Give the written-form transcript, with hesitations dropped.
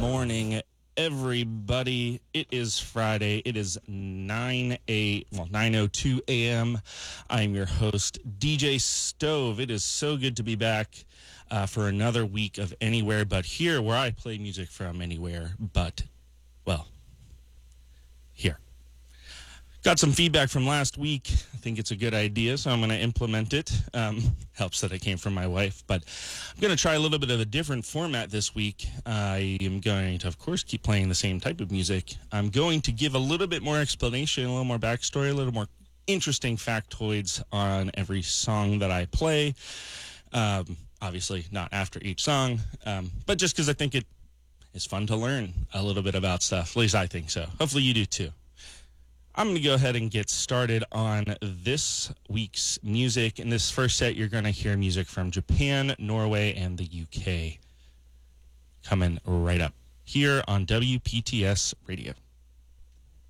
morning, everybody. It is Friday. It is 9:02 a.m. I'm your host, DJ Stove. It is so good to be back for another week of Anywhere But Here, where I play music from anywhere but, well, here. Got some feedback from last week. I think it's a good idea, so I'm going to implement it. Helps that it came from my wife, but I'm going to try a little bit of a different format this week. I am going to, of course, keep playing the same type of music. I'm going to give a little bit more explanation, a little more backstory, a little more interesting factoids on every song that I play. Obviously, not after each song, but just because I think it is fun to learn a little bit about stuff. At least I think so. Hopefully you do too. I'm going to go ahead and get started on this week's music. In this first set, you're going to hear music from Japan, Norway, and the UK. Coming right up here on WPTS Radio.